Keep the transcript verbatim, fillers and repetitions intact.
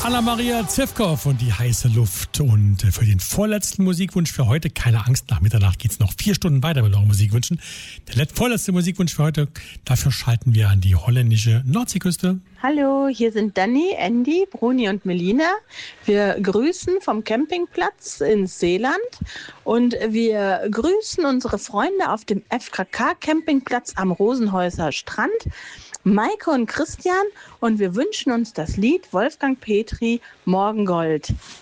Anna-Maria Zivkow und die heiße Luft. Und für den vorletzten Musikwunsch für heute, keine Angst, nach Mitternacht geht es noch vier Stunden weiter mit euren Musikwünschen. Der let- vorletzte Musikwunsch für heute, dafür schalten wir an die holländische Nordseeküste. Hallo, hier sind Dani, Andy, Bruni und Melina. Wir grüßen vom Campingplatz in Seeland und wir grüßen unsere Freunde auf dem F K K-Campingplatz am Rosenhäuser Strand, Maike und Christian, und wir wünschen uns das Lied Wolfgang Petri, Morgengold.